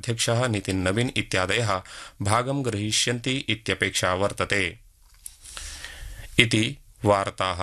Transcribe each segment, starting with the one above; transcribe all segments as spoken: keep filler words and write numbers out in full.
अध्यक्षः नितिन् नवीन् इत्यादयः भागं ग्रहीष्यन्ति इत्यपेक्षा वर्तते इति वार्ताः।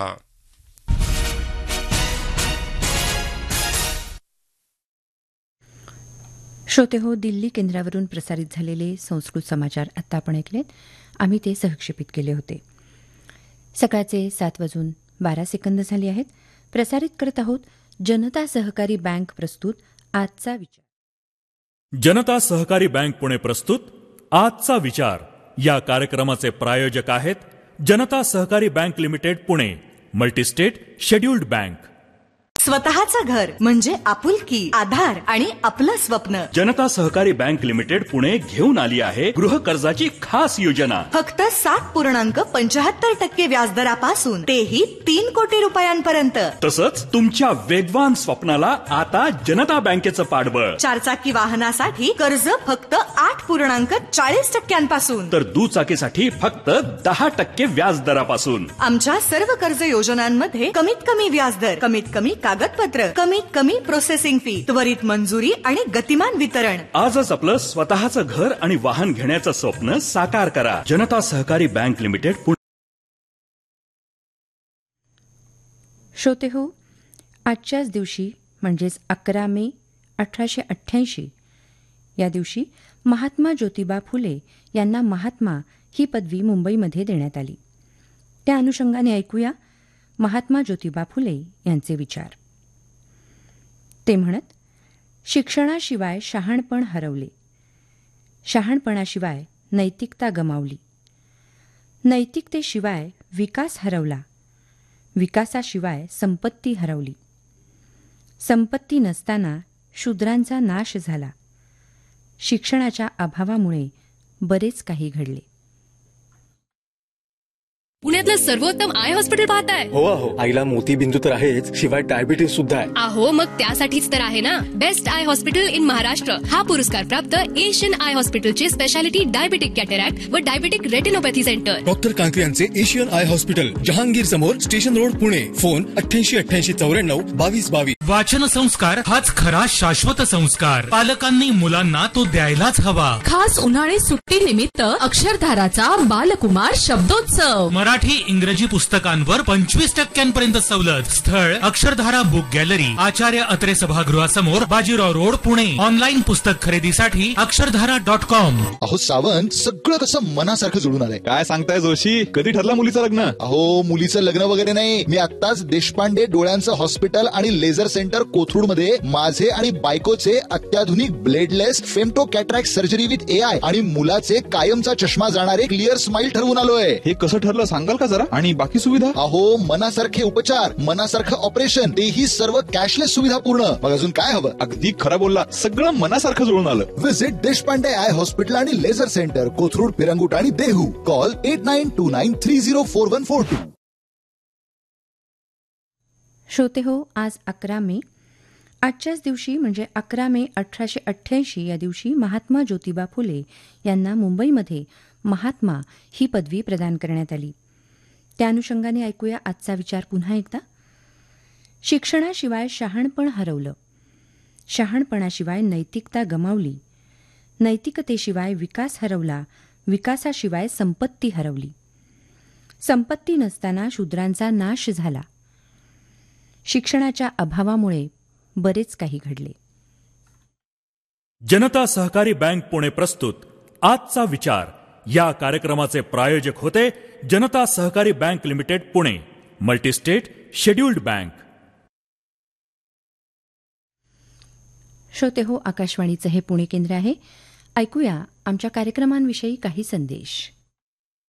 श्रोते हो, दिल्ली केंद्रावरून प्रसारित झालेले संस्कृत समाचार आत्ता आपण ऐकलेत. आम्ही ते सहक्षेपित केले होते. सकाळचे सात वाजून बारा सेकंद झाले आहेत. प्रसारित करत आहोत जनता सहकारी बँक प्रस्तुत आजचा विचार. जनता सहकारी बँक पुणे प्रस्तुत आजचा विचार या कार्यक्रमाचे प्रायोजक आहेत जनता सहकारी bank limited Pune, multi-state scheduled bank. स्वतःचं घर म्हणजे आपुलकी, आधार आणि आपलं स्वप्न. जनता सहकारी बँक लिमिटेड पुणे घेऊन आली आहे गृह कर्जाची खास योजना. फक्त सात पूर्णांक पंचाहत्तर टक्के व्याजदरापासून तेही तीन कोटी रुपयांपर्यंत. तसंच तुमच्या वेगवान स्वप्नाला आता जनता बँकेचं पाठबळ. चारचाकी वाहनासाठी कर्ज फक्त आठ पूर्णांक चाळीस टक्क्यांपासून तर दुचाकीसाठी फक्त दहा टक्के व्याजदरापासून. आमच्या सर्व कर्ज योजनांमध्ये कमीत कमी व्याजदर, कमीत कमी कागदपत्र, कमीत कमी प्रोसेसिंग फी, त्वरित मंजुरी आणि गतिमान वितरण. आजच आपलं स्वतःचं घर आणि वाहन घेण्याचं स्वप्न साकार करा. जनता सहकारी बँक लिमिटेड पुणे. श्रोते हो, आजच्याच दिवशी म्हणजेच अकरा मे अठराशे अठ्ठ्याऐंशी या दिवशी महात्मा ज्योतिबा फुले यांना महात्मा ही पदवी मुंबईमध्ये देण्यात आली. त्या अनुषंगाने ऐकूया महात्मा ज्योतिबा फुले यांचे विचार. ते म्हणत, शिक्षणाशिवाय शहाणपण हरवले, शहाणपणाशिवाय नैतिकता गमावली, नैतिकतेशिवाय विकास हरवला, विकासाशिवाय संपत्ती हरवली, संपत्ती नसताना शूद्रांचा नाश झाला, शिक्षणाच्या अभावामुळे बरेच काही घडले. पुण्यातलं सर्वोत्तम आय हॉस्पिटल पाहताय? हो अहो, आईला मोतीबिंदू तर आहेच, शिवाय डायबिटीस सुद्धा आहे. अहो, मग त्यासाठीच तर आहे ना best I hospital in Maharashtra. हा पुरस्कार प्राप्त एशियन आय हॉस्पिटलचे स्पेशालिटी डायबिटिक कॅटरॅक्ट व diabetic retinopathy centre. Doctor Kankre यांचे एशियन आय हॉस्पिटल, जहांगीर समोर, स्टेशन रोड, पुणे. फोन अठ्ठ्याऐंशी अठ्ठ्याऐंशी चौऱ्याण्णव बावीस बावीस. वाचन संस्कार हाच खरा शाश्वत संस्कार. पालकांनी मुलांना तो द्यायलाच हवा. खास उन्हाळी सुट्टी निमित्त अक्षरधाराचा बालकुमार शब्दोत्सव. मराठी इंग्रजी पुस्तकांवर पंचवीस टक्क्यांपर्यंत सवलत. स्थळ Akshardhara book gallery, Acharya Atre सभागृहासमोर, Bajirao road, Pune. Online पुस्तक खरेदीसाठी अक्षरधारा डॉट कॉम. अहो सावंत, सगळं कसं मनासारखं जुळून आलंय. काय सांगताय जोशी, कधी ठरलं मुलीचं लग्न? अहो, मुलीचं लग्न वगैरे नाही, मी आत्ताच देशपांडे डोळ्यांचं हॉस्पिटल आणि लेझर सेंटर कोथरूड मध्ये माझे आणि बायकोचे अत्याधुनिक bladeless femto cataract surgery with A I आणि मुलाचे कायमचा चष्मा जाणारे क्लिअर स्माइल ठरवून आलोय. हे कसं ठरलं सांगाल का जरा? आणि बाकी सुविधा? अहो, मनासारखे उपचार, मनासारखं ऑपरेशन, तेही सर्व कॅशलेस सुविधा पूर्ण. मग अजून काय हवं? अगदी खरं बोलला, सगळं मनासारखं जुळून आलं. व्हिजिट देशपांडे आय हॉस्पिटल आणि लेझर सेंटर कोथरूड, पिरंगुट आणि Dehu. Call at nine to nine three zero four one four to. श्रोते हो, आज अकरा मे आजच्याच दिवशी म्हणजे अकरा मे अठराशे अठ्ठ्याऐंशी या दिवशी महात्मा ज्योतिबा फुले यांना मुंबईमध्ये महात्मा ही पदवी प्रदान करण्यात आली. त्या अनुषंगाने ऐकूया आजचा विचार पुन्हा एकदा. शिक्षणाशिवाय शहाणपण हरवलं, शहाणपणाशिवाय नैतिकता गमावली, नैतिकतेशिवाय विकास हरवला, विकासाशिवाय संपत्ती हरवली, संपत्ती नसताना शूद्रांचा नाश झाला, शिक्षणाच्या अभावामुळे बरेच काही घडले. जनता सहकारी बँक पुणे प्रस्तुत आजचा विचार या कार्यक्रमाचे प्रायोजक होते जनता सहकारी bank limited Pune, multi-state scheduled bank. श्रोते हो, आकाशवाणीचं हे पुणे केंद्र आहे. ऐकूया आमच्या कार्यक्रमांविषयी काही संदेश.